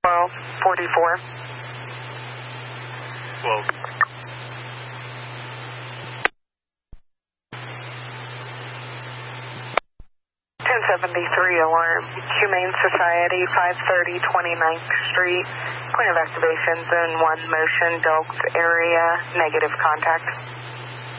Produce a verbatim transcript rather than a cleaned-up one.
twelve forty-four. twelve. ten seventy-three alarm, Humane Society, five thirty twenty-ninth Street. Point of activation, zone one motion, Delks area, negative contact.